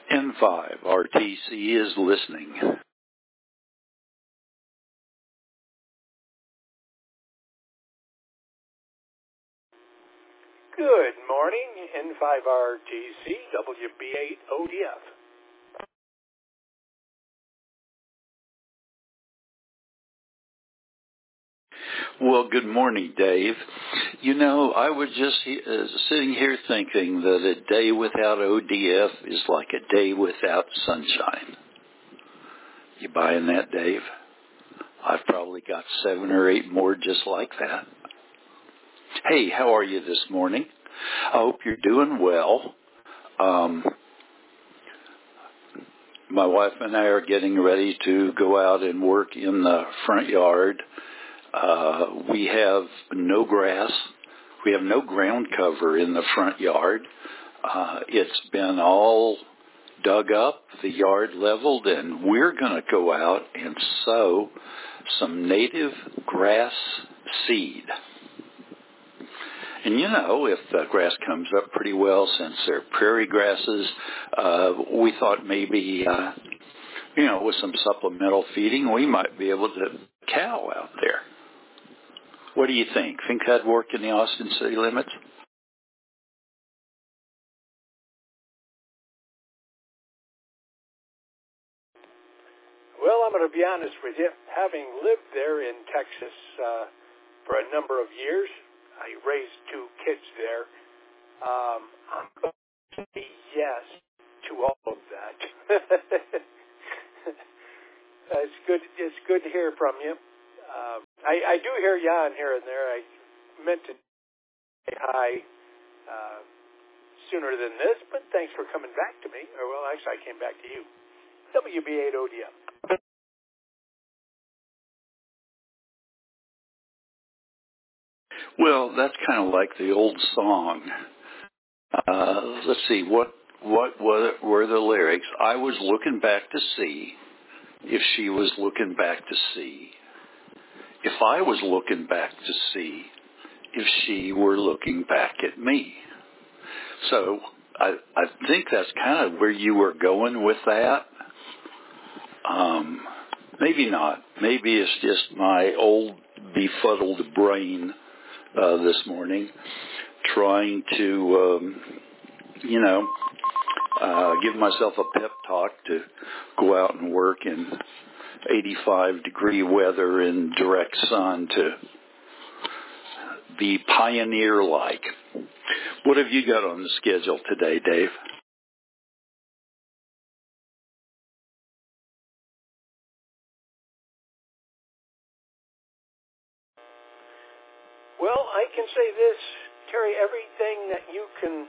N5, RTC is listening. Good morning, N5RTC, WB8ODF. Well, good morning, Dave. You know, I was just sitting here thinking that a day without ODF is like a day without sunshine. You buying that, Dave? I've probably got 7 or 8 more just like that. Hey, how are you this morning? I hope you're doing well. My wife and I are getting ready to go out and work in the front yard. We have no grass. We have no ground cover in the front yard. It's been all dug up, the yard leveled, and we're going to go out and sow some native grass seed. And you know, if the grass comes up pretty well, since they're prairie grasses, we thought maybe, with some supplemental feeding, we might be able to cow out there. What do you think? Think that'd work in the Austin city limits? Well, I'm going to be honest with you. Having lived there in Texas for a number of years, I raised 2 kids there. I'm going to say yes to all of that. It's good to hear from you. I do hear Jan here and there. I meant to say hi sooner than this, but thanks for coming back to me. Or, well, actually, I came back to you. WB8ODM. Well, that's kind of like the old song. Let's see, what were the lyrics? I was looking back to see if she was looking back to see. If I was looking back to see if she were looking back at me. So I think that's kind of where you were going with that. Maybe not. Maybe it's just my old befuddled brain this morning trying to, give myself a pep talk to go out and work in 85-degree weather in direct sun to be pioneer-like. What have you got on the schedule today, Dave? Well, I can say this, Terry, everything that you can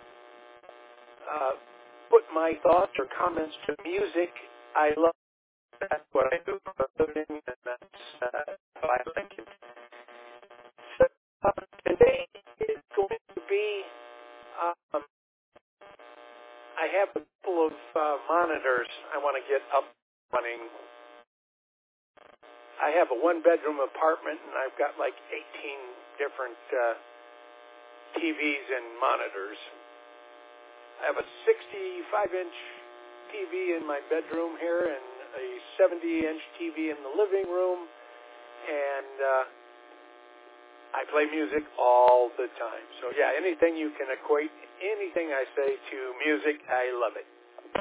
put my thoughts or comments to music, I love. That's what I do for a living, and that's how I like it. So, today is going to be, I have a couple of monitors I want to get up running. I have a 1-bedroom apartment, and I've got like 18 different TVs and monitors. I have a 65-inch TV in my bedroom here and a 70-inch TV in the living room, and I play music all the time. So, yeah, anything you can equate, anything I say to music, I love it.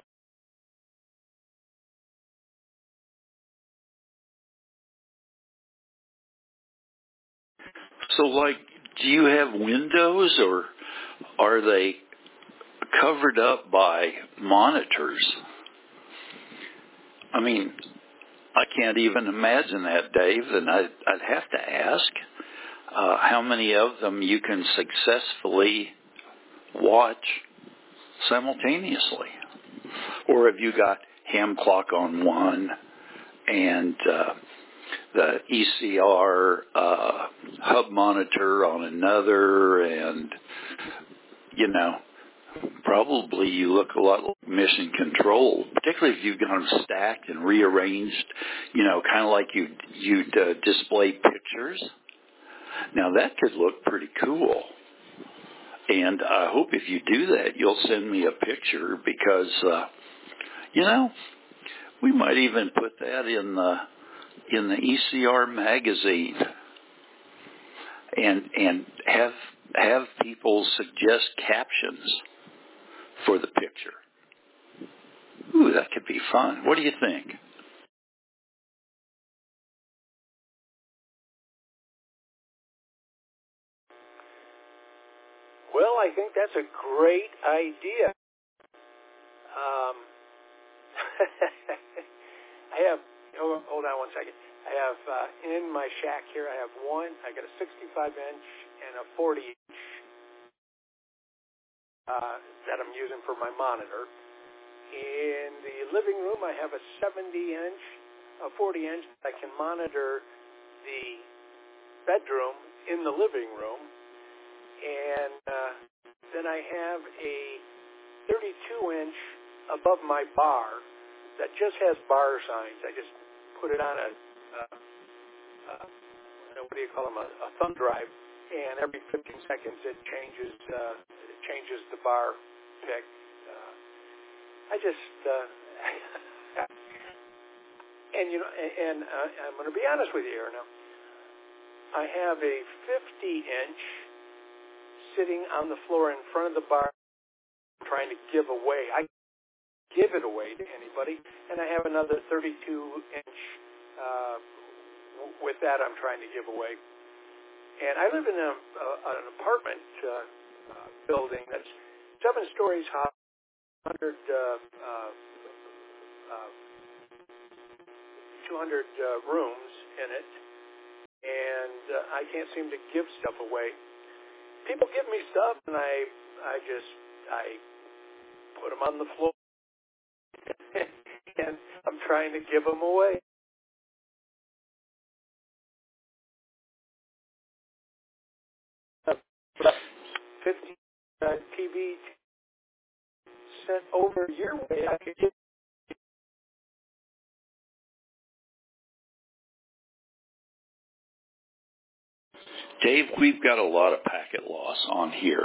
So, do you have windows, or are they covered up by monitors? I mean, I can't even imagine that, Dave, and I'd have to ask how many of them you can successfully watch simultaneously. Or have you got ham clock on one and the ECR hub monitor on another, and, probably you look a lot like Mission Control, particularly if you've got them stacked and rearranged, kind of like you'd display pictures. Now, that could look pretty cool. And I hope if you do that, you'll send me a picture because, we might even put that in the ECR magazine and have people suggest captions for the picture. Ooh, that could be fun. What do you think? Well, I think that's a great idea. I have, hold on one second. I have, in my shack here, I got a 65-inch and a 40-inch that I'm using for my monitor. In the living room, I have a 70-inch, a 40-inch. I can monitor the bedroom in the living room. And then I have a 32-inch above my bar that just has bar signs. I just put it on what do you call them, a thumb drive, and every 15 seconds it changes the bar pick. I'm going to be honest with you here now. I have a 50-inch sitting on the floor in front of the bar trying to give away. I give it away to anybody, and I have another 32-inch. With that, I'm trying to give away. And I live in an apartment building that's 7 stories high, 200 rooms in it, and I can't seem to give stuff away. People give me stuff, and I put them on the floor, and I'm trying to give them away. TV sent over your way. I could get. Dave, we've got a lot of packet loss on here.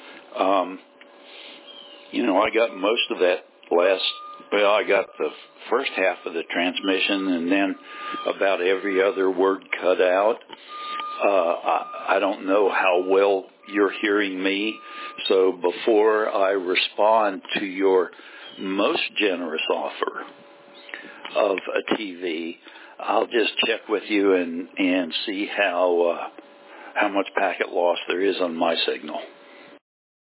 I got most of that I got the first half of the transmission and then about every other word cut out. I don't know how well you're hearing me, so before I respond to your most generous offer of a TV, I'll just check with you and see how much packet loss there is on my signal.